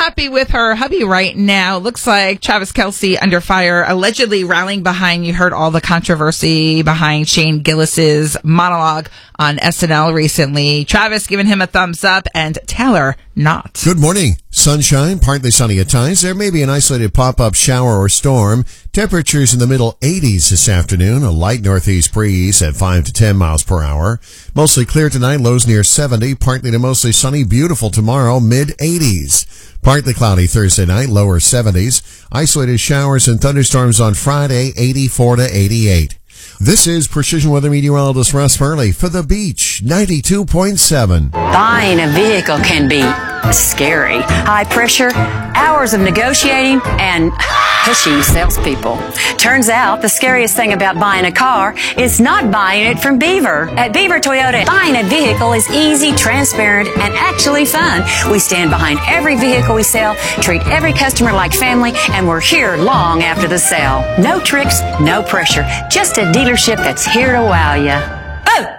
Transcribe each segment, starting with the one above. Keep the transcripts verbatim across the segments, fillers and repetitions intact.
happy with her hubby right now. Looks like Travis Kelce under fire, allegedly rallying behind, you heard all the controversy behind Shane Gillis's monologue on S N L recently. Travis giving him a thumbs up and Taylor not. Good morning. Sunshine, partly sunny at times. There may be an isolated pop-up shower or storm. Temperatures in the middle eighties this afternoon. A light northeast breeze at five to ten miles per hour. Mostly clear tonight, lows near seventy. Partly to mostly sunny, beautiful tomorrow, mid eighties. Partly cloudy Thursday night, lower seventies. Isolated showers and thunderstorms on Friday, eighty-four to eighty-eight. This is Precision Weather Meteorologist Russ Furley for The Beach, ninety-two point seven. Buying a vehicle can be scary. High pressure, hours of negotiating, and pushy salespeople. Turns out the scariest thing about buying a car is not buying it from Beaver. At Beaver Toyota, buying a vehicle is easy, transparent, and actually fun. We stand behind every vehicle we sell, treat every customer like family, and we're here long after the sale. No tricks, no pressure. Just a dealership that's here to wow you. Oh!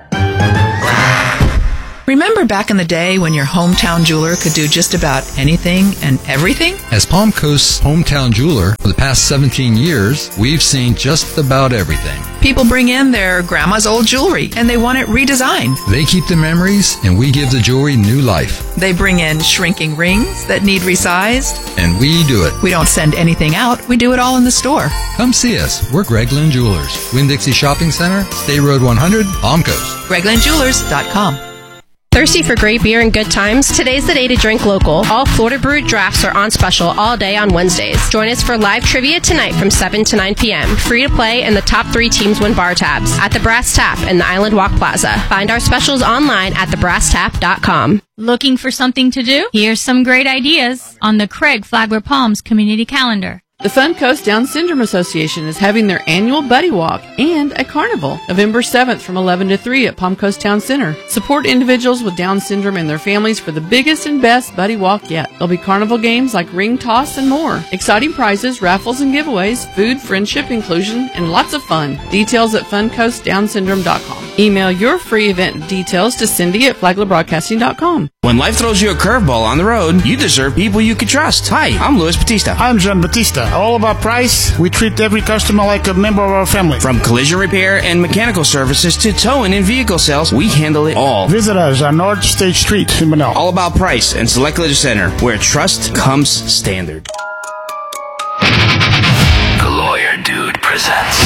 Remember back in the day when your hometown jeweler could do just about anything and everything? As Palm Coast's hometown jeweler for the past seventeen years, we've seen just about everything. People bring in their grandma's old jewelry and they want it redesigned. They keep the memories and we give the jewelry new life. They bring in shrinking rings that need resized. And we do it. We don't send anything out. We do it all in the store. Come see us. We're Gregland Jewelers. Winn-Dixie Shopping Center, State Road one hundred, Palm Coast. Gregland Jewelers dot com. Thirsty for great beer and good times? Today's the day to drink local. All Florida Brewed drafts are on special all day on Wednesdays. Join us for live trivia tonight from seven to nine p.m. Free to play, and the top three teams win bar tabs at the Brass Tap in the Island Walk Plaza. Find our specials online at the brass tap dot com. Looking for something to do? Here's some great ideas on the Craig Flagler Palms Community Calendar. The Fun Coast Down Syndrome Association is having their annual Buddy Walk and a carnival, November seventh from eleven to three at Palm Coast Town Center. Support individuals with Down syndrome and their families for the biggest and best Buddy Walk yet. There'll be carnival games like ring toss and more. Exciting prizes, raffles and giveaways, food, friendship, inclusion, and lots of fun. Details at fun coast down syndrome dot com. Email your free event details to Cindy at flagler broadcasting dot com. When life throws you a curveball on the road, you deserve people you can trust. Hi, I'm Luis Batista. I'm John Batista. All about price. We treat every customer like a member of our family. From collision repair and mechanical services to towing and vehicle sales, we handle it all. Visit us on North State Street in Manila. All About Price and Select Collision Center, where trust comes standard. The Lawyer Dude presents